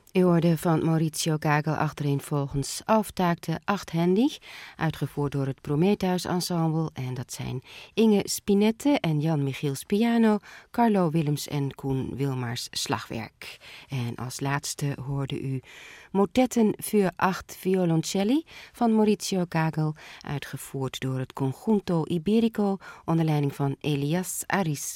U hoorde van Maurizio Gagel achtereenvolgens Auftakte achthändig, uitgevoerd door het Prometheus Ensemble. En dat zijn Inge Spinette en Jan-Michiels piano, Carlo Willems en Koen Wilmars slagwerk. En als laatste hoorde u Motetten für 8 violoncelli van Maurizio Gagel, uitgevoerd door het Conjunto Iberico onder leiding van Elias Aris